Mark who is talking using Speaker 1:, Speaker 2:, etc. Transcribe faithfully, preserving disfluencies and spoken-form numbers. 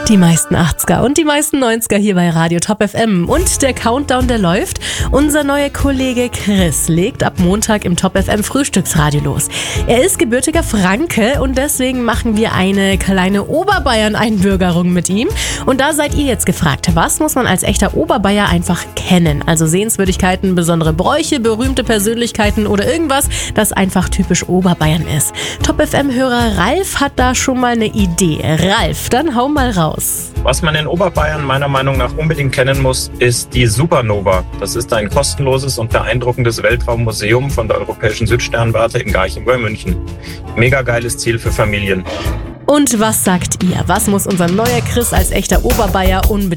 Speaker 1: Die meisten achtziger und die meisten neunziger hier bei Radio Top F M. Und der Countdown, der läuft. Unser neuer Kollege Chris legt ab Montag im Top F M Frühstücksradio los. Er ist gebürtiger Franke und deswegen machen wir eine kleine Oberbayern-Einbürgerung mit ihm. Und da seid ihr jetzt gefragt, was muss man als echter Oberbayer einfach kennen? Also Sehenswürdigkeiten, besondere Bräuche, berühmte Persönlichkeiten oder irgendwas, das einfach typisch Oberbayern ist. Top F M-Hörer Ralf hat da schon mal eine Idee. Ralf, dann hau mal raus.
Speaker 2: Was man in Oberbayern meiner Meinung nach unbedingt kennen muss, ist die Supernova. Das ist ein kostenloses und beeindruckendes Weltraummuseum von der Europäischen Südsternwarte in Garching bei München. Mega geiles Ziel für Familien.
Speaker 1: Und was sagt ihr? Was muss unser neuer Chris als echter Oberbayer unbedingt